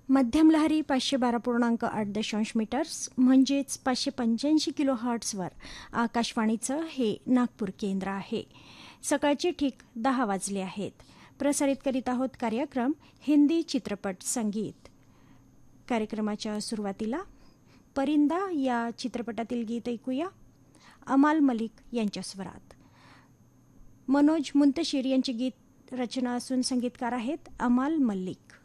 मध्यम लहरी 512.8 मीटर्स म्हणजेच 585 किलो हर्ट्झवर आकाशवाणीचं हे नागपूर केंद्र आहे. सकाळचे ठीक 10 वाजले आहेत. प्रसारित करीत आहोत कार्यक्रम हिंदी चित्रपट संगीत. कार्यक्रमाच्या सुरुवातीला परिंदा या चित्रपटातील गीत ऐकूया. अमाल मलिक यांच्या स्वरात. मनोज मुंतशिर यांची गीत रचना असून संगीतकार आहेत अमाल मलिक.